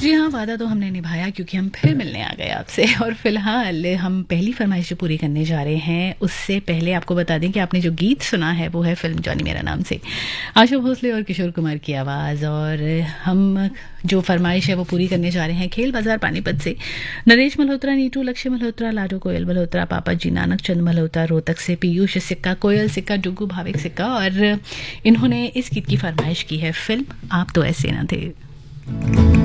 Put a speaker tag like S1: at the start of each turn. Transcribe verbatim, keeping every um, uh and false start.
S1: जी हाँ, वादा तो हमने निभाया क्योंकि हम फिर मिलने आ गए आपसे। और फिलहाल हम पहली फरमाइश जो पूरी करने जा रहे हैं उससे पहले आपको बता दें कि आपने जो गीत सुना है वो है फिल्म जॉनी मेरा नाम से, आशा भोसले और किशोर कुमार की आवाज़। और हम जो फरमाइश है वो पूरी करने जा रहे हैं खेल बाजार पानीपत से। नरेश मल्होत्रा, नीटू लक्ष्य मल्होत्रा, लाडो कोयल मल्होत्रा, पापा जी नानक चंद मल्होत्रा, रोहतक से पीयूष सिक्का, कोयल सिक्का, डुगू भाविक सिक्का, और इन्होंने इस गीत की फरमाइश की है फिल्म आप तो ऐसे न थे।